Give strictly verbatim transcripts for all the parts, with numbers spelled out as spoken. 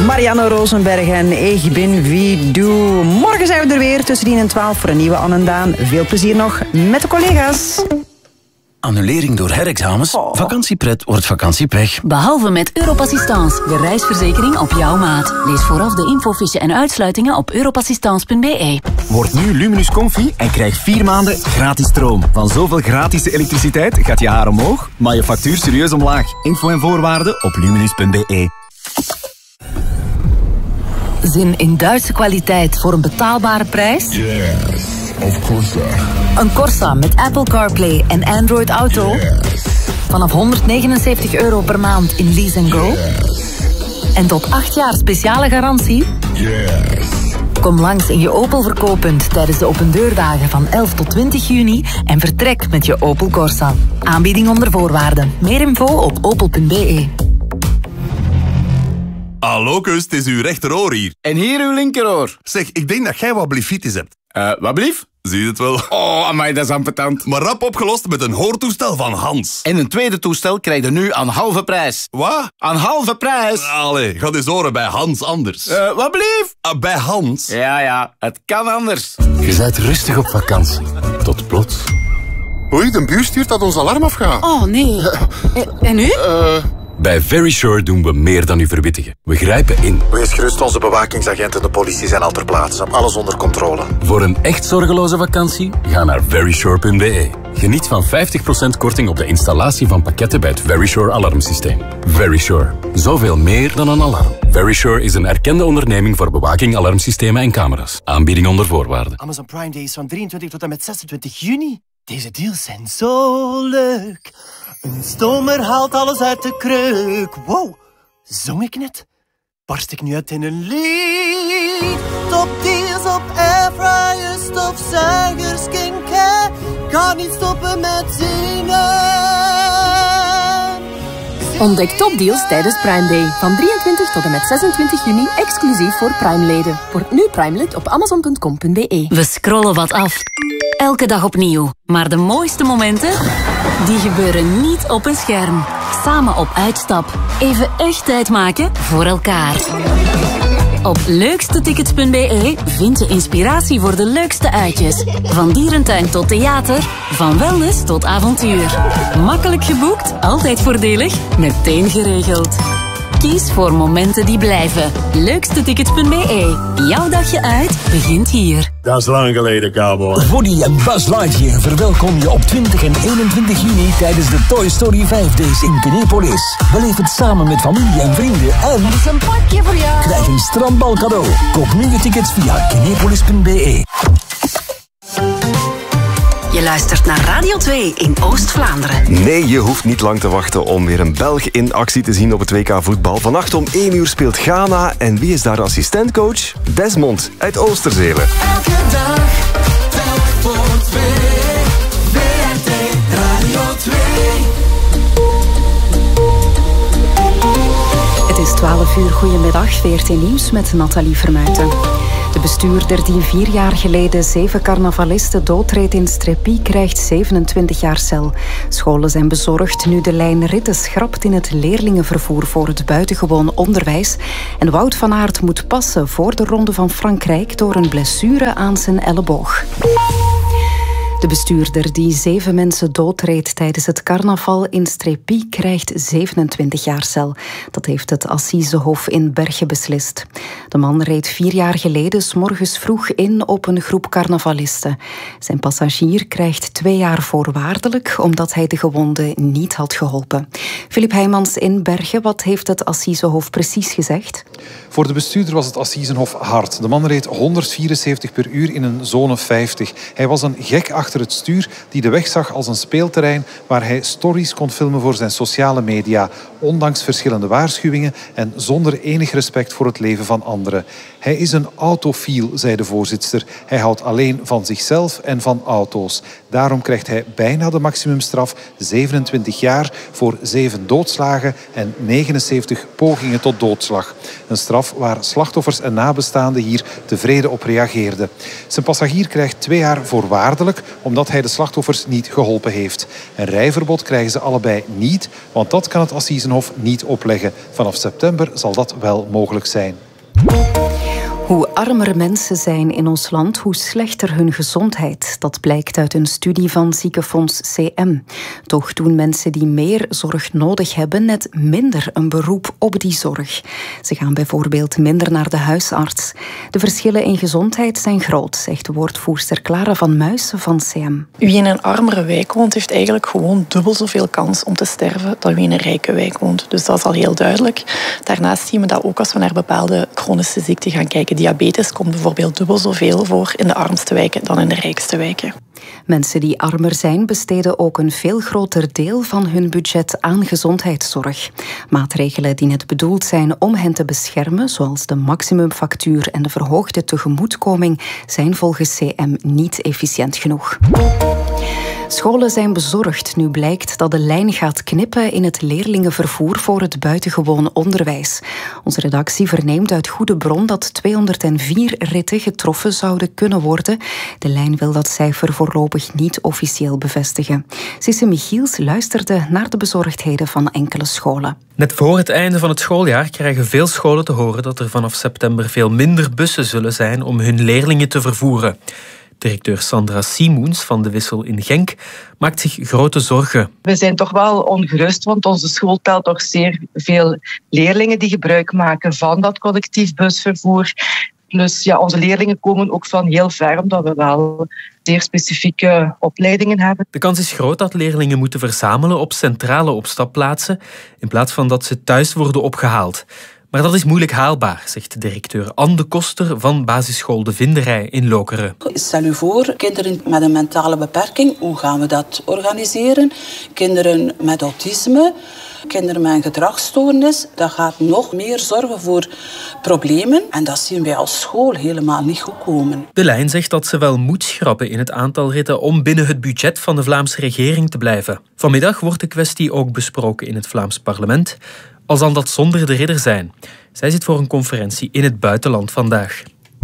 Marianne Rosenberg en Ik ben wie doe. Morgen zijn we er weer tussen tien en twaalf voor een nieuwe Anne en Daan. Veel plezier nog met de collega's. Annulering door herexamens? Oh. Vakantiepret wordt vakantiepech. Behalve met Europassistance, de reisverzekering op jouw maat. Lees vooraf de infofiche en uitsluitingen op europassistance punt b e. Word nu Luminus Comfy en krijg vier maanden gratis stroom. Van zoveel gratis elektriciteit gaat je haar omhoog, maar je factuur serieus omlaag. Info en voorwaarden op luminus punt b e. Zin in Duitse kwaliteit voor een betaalbare prijs? Yes, of course. Een Corsa met Apple CarPlay en Android Auto? Yes. Vanaf honderdnegenenzeventig euro per maand in Lease and Go? Yes. En tot acht jaar speciale garantie? Yes. Kom langs in je Opel verkooppunt tijdens de opendeurdagen van elf tot twintig juni en vertrek met je Opel Corsa. Aanbieding onder voorwaarden. Meer info op opel punt b e. Hallo kus, het is uw rechteroor hier. En hier uw linkeroor. Zeg, ik denk dat jij wat blifitis hebt. Eh, uh, wat blief? Zie je het wel? Oh, amai, dat is ambetant. Maar rap opgelost met een hoortoestel van Hans. En een tweede toestel krijg je nu aan halve prijs. Wat? Aan halve prijs? Allee, ga eens horen bij Hans anders. Eh, uh, wat blief? Uh, bij Hans? Ja, ja, het kan anders. Je bent rustig op vakantie. Tot plots. Oei, de buur stuurt dat ons alarm afgaat. Oh, nee. En nu? Uh... Bij Verisure doen we meer dan u verwittigen. We grijpen in. Wees gerust, onze bewakingsagenten en de politie zijn al ter plaatse. Alles onder controle. Voor een echt zorgeloze vakantie, ga naar verisure punt b e. Geniet van vijftig procent korting op de installatie van pakketten bij het Verisure alarmsysteem. Verisure. Zoveel meer dan een alarm. Verisure is een erkende onderneming voor bewaking, alarmsystemen en camera's. Aanbieding onder voorwaarden. Amazon Prime Day is van drieëntwintig tot en met zesentwintig juni. Deze deals zijn zo leuk. Een stomer haalt alles uit de kreuk. Wow, zong ik net? Barst ik nu uit in een lied? Top deals op airfryers, stofzuigers, skincare. Kan niet stoppen met zingen. Ontdek topdeals tijdens Prime Day. Van drieëntwintig tot en met zesentwintig juni exclusief voor Prime-leden. Word nu Prime-lid op amazon punt com punt b e. We scrollen wat af. Elke dag opnieuw. Maar de mooiste momenten, die gebeuren niet op een scherm. Samen op uitstap. Even echt tijd maken voor elkaar. Op leukstetickets punt b e vind je inspiratie voor de leukste uitjes. Van dierentuin tot theater, van wellness tot avontuur. Makkelijk geboekt, altijd voordelig, meteen geregeld. Kies voor momenten die blijven. leukstetickets punt b e. Jouw dagje uit begint hier. Dat is lang geleden, cowboy. Woody en Buzz Lightyear verwelkom je op twintig en eenentwintig juni tijdens de Toy Story vijf Days in Kinepolis. Beleef het samen met familie en vrienden en... Er is een pakje voor jou. Krijg een strandbal cadeau. Koop nu je tickets via kinepolis punt b e. Je luistert naar Radio twee in Oost-Vlaanderen. Nee, je hoeft niet lang te wachten om weer een Belg in actie te zien op het W K voetbal. Vannacht om één uur speelt Ghana. En wie is daar de assistentcoach? Desmond uit Oosterzele. Elke dag, telk voor twee. W R T Radio twee. Het is twaalf uur, goedemiddag, V R T Nieuws met Nathalie Vermuijten. De bestuurder die vier jaar geleden zeven carnavalisten doodreed in Streppy krijgt zevenentwintig jaar cel. Scholen zijn bezorgd nu de lijn ritten schrapt in het leerlingenvervoer voor het buitengewoon onderwijs. En Wout van Aert moet passen voor de Ronde van Frankrijk door een blessure aan zijn elleboog. De bestuurder die zeven mensen doodreed tijdens het carnaval in Streppy krijgt zevenentwintig jaar cel. Dat heeft het Assisehof in Bergen beslist. De man reed vier jaar geleden 's morgens vroeg in op een groep carnavalisten. Zijn passagier krijgt twee jaar voorwaardelijk omdat hij de gewonden niet had geholpen. Filip Heijmans in Bergen, wat heeft het Assisehof precies gezegd? Voor de bestuurder was het Assisehof hard. De man reed honderdvierenzeventig per uur in een zone vijftig. Hij was een gek achter het stuur die de weg zag als een speelterrein waar hij stories kon filmen voor zijn sociale media, ondanks verschillende waarschuwingen en zonder enig respect voor het leven van anderen. Hij is een autofiel, zei de voorzitster. Hij houdt alleen van zichzelf en van auto's. Daarom krijgt hij bijna de maximumstraf, zevenentwintig jaar, voor zeven doodslagen en negenenzeventig pogingen tot doodslag. Een straf waar slachtoffers en nabestaanden hier tevreden op reageerden. Zijn passagier krijgt twee jaar voorwaardelijk, omdat hij de slachtoffers niet geholpen heeft. Een rijverbod krijgen ze allebei niet, want dat kan het Assisenhof niet opleggen. Vanaf september zal dat wel mogelijk zijn. Hoe armer mensen zijn in ons land, hoe slechter hun gezondheid. Dat blijkt uit een studie van Ziekenfonds C M. Toch doen mensen die meer zorg nodig hebben net minder een beroep op die zorg. Ze gaan bijvoorbeeld minder naar de huisarts. De verschillen in gezondheid zijn groot, zegt de woordvoerster Clara van Muissen van C M. Wie in een armere wijk woont, heeft eigenlijk gewoon dubbel zoveel kans om te sterven dan wie in een rijke wijk woont. Dus dat is al heel duidelijk. Daarnaast zien we dat ook als we naar bepaalde chronische ziekten gaan kijken. Diabetes komt bijvoorbeeld dubbel zoveel voor in de armste wijken dan in de rijkste wijken. Mensen die armer zijn besteden ook een veel groter deel van hun budget aan gezondheidszorg. Maatregelen die net bedoeld zijn om hen te beschermen, zoals de maximumfactuur en de verhoogde tegemoetkoming, zijn volgens C M niet efficiënt genoeg. Scholen zijn bezorgd nu blijkt dat de lijn gaat knippen in het leerlingenvervoer voor het buitengewoon onderwijs. Onze redactie verneemt uit goede bron dat tweehonderdvier ritten getroffen zouden kunnen worden. De lijn wil dat cijfer voorlopig niet officieel bevestigen. Sisse Michiels luisterde naar de bezorgdheden van enkele scholen. Net voor het einde van het schooljaar krijgen veel scholen te horen dat er vanaf september veel minder bussen zullen zijn om hun leerlingen te vervoeren. Directeur Sandra Simoens van De Wissel in Genk maakt zich grote zorgen. We zijn toch wel ongerust, want onze school telt toch zeer veel leerlingen die gebruik maken van dat collectief busvervoer. Dus ja, onze leerlingen komen ook van heel ver, omdat we wel zeer specifieke opleidingen hebben. De kans is groot dat leerlingen moeten verzamelen op centrale opstapplaatsen in plaats van dat ze thuis worden opgehaald. Maar dat is moeilijk haalbaar, zegt directeur Anne de Koster van basisschool De Vinderij in Lokeren. Stel u voor, kinderen met een mentale beperking, hoe gaan we dat organiseren? Kinderen met autisme, kinderen met een gedragsstoornis, dat gaat nog meer zorgen voor problemen. En dat zien wij als school helemaal niet goed komen. De lijn zegt dat ze wel moet schrappen in het aantal ritten om binnen het budget van de Vlaamse regering te blijven. Vanmiddag wordt de kwestie ook besproken in het Vlaams parlement. Al zal dat zonder de ridder zijn. Zij zit voor een conferentie in het buitenland vandaag.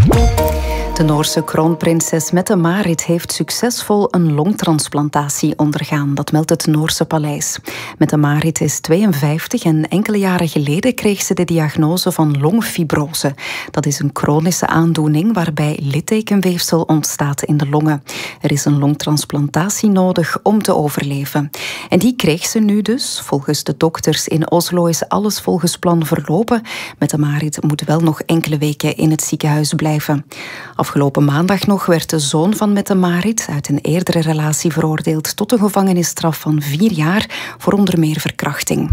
De Noorse kroonprinses Mette-Marit heeft succesvol een longtransplantatie ondergaan. Dat meldt het Noorse paleis. Mette-Marit is tweeënvijftig en enkele jaren geleden kreeg ze de diagnose van longfibrose. Dat is een chronische aandoening waarbij littekenweefsel ontstaat in de longen. Er is een longtransplantatie nodig om te overleven. En die kreeg ze nu dus. Volgens de dokters in Oslo is alles volgens plan verlopen. Mette-Marit moet wel nog enkele weken in het ziekenhuis blijven. Afgelopen maandag nog werd de zoon van Mette-Marit uit een eerdere relatie veroordeeld tot een gevangenisstraf van vier jaar voor onder meer verkrachting.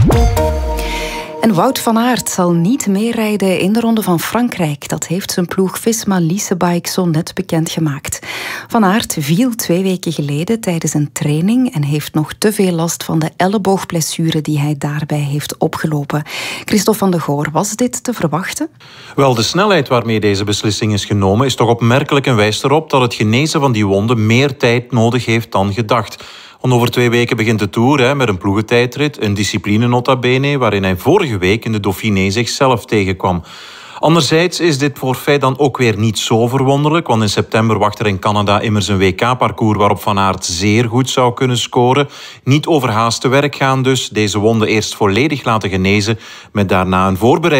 En Wout van Aert zal niet meerijden in de Ronde van Frankrijk. Dat heeft zijn ploeg Visma Leasebike zo net bekendgemaakt. Van Aert viel twee weken geleden tijdens een training en heeft nog te veel last van de elleboogblessure die hij daarbij heeft opgelopen. Christophe van de Goor, was dit te verwachten? Wel, de snelheid waarmee deze beslissing is genomen is toch opmerkelijk en wijst erop dat het genezen van die wonden meer tijd nodig heeft dan gedacht. Want over twee weken begint de Tour hè, met een ploegentijdrit, een discipline nota bene, waarin hij vorige week in de Dauphiné zichzelf tegenkwam. Anderzijds is dit forfait dan ook weer niet zo verwonderlijk, want in september wacht er in Canada immers een W K-parcours waarop Van Aert zeer goed zou kunnen scoren. Niet overhaast te werk gaan dus, deze wonden eerst volledig laten genezen, met daarna een voorbereiding